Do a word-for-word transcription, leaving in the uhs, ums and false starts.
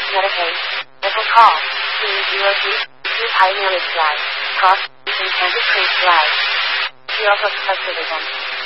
Medicaid. Local call. two zero two two High Village Drive. Cross. In Kansas Creek Drive. Zero Hook Subdivision.